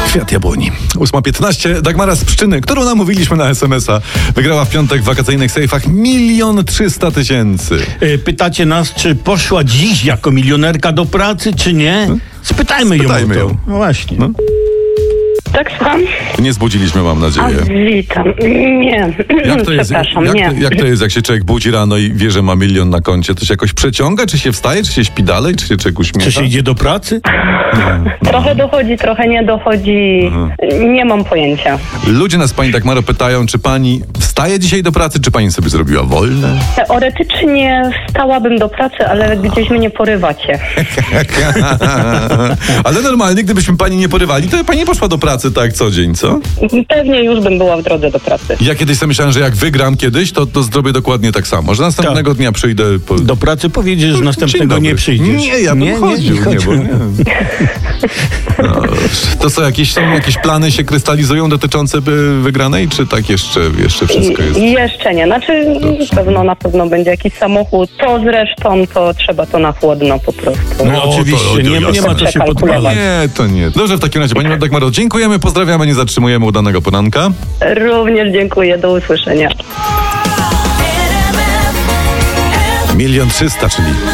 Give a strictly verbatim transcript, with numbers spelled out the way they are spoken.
Kwiat jabłoni. ósma piętnaście. Dagmara z Pszczyny, którą namówiliśmy na es em es a, wygrała w piątek w wakacyjnych sejfach milion trzysta tysięcy. Pytacie nas, czy poszła dziś jako milionerka do pracy, czy nie? Spytajmy, Spytajmy ją o ją. to. No właśnie. No. Tak, słucham? Nie zbudziliśmy, mam A, nadzieję. witam. Nie, Jak to, jest, przepraszam, jak, nie. to, jak to jest, jak się człowiek budzi rano i wie, że ma milion na koncie? To się jakoś przeciąga? Czy się wstaje? Czy się śpi dalej? Czy się człowiek uśmiecha? Czy się idzie do pracy? Trochę dochodzi, trochę nie dochodzi. Nie mam pojęcia. Ludzie nas, pani Dagmaro, pytają, czy pani wstaje dzisiaj do pracy, czy pani sobie zrobiła wolne? Teoretycznie wstałabym do pracy, ale gdzieś mnie porywacie. Ale normalnie, gdybyśmy pani nie porywali, to pani poszła do pracy tak co dzień, co? Pewnie już bym była w drodze do pracy. Ja kiedyś sobie myślałem, że jak wygram kiedyś, to, to zrobię dokładnie tak samo. Że następnego Tak. dnia przyjdę... Po... Do pracy powiedziesz, że Dzień następnego dobry. nie przyjdziesz. Nie, ja bym nie, chodził. nie, Nie, chodził. bo nie. No, to co, jakieś, są jakieś plany się krystalizują dotyczące by wygranej, czy tak jeszcze, jeszcze wszystko jest? I jeszcze nie. Znaczy, pewno na pewno będzie jakiś samochód. To zresztą, to trzeba to na chłodno po prostu. No, oczywiście, to- nie, nie ma co się podpalać. Nie, to nie. Dobrze, w takim razie, pani Dagmaro, dziękujemy, pozdrawiamy, nie zatrzymujemy udanego poranka. Również dziękuję, do usłyszenia. Milion trzysta, czyli